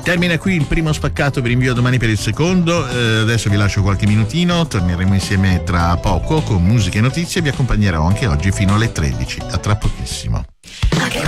Termina qui il primo spaccato, vi rinvio domani per il secondo. Adesso vi lascio qualche minutino, torneremo insieme tra poco con musica e notizie. Vi accompagnerò anche oggi fino alle 13. A tra pochissimo.